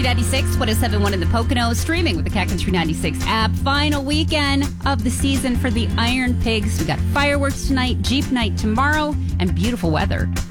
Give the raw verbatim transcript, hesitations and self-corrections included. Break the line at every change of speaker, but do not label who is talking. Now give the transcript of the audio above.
ninety-six, one oh seven point one in the Poconos, streaming with the Cat Country ninety-six app. Final weekend of the season for the Iron Pigs. We got fireworks tonight, Jeep night tomorrow, and beautiful weather.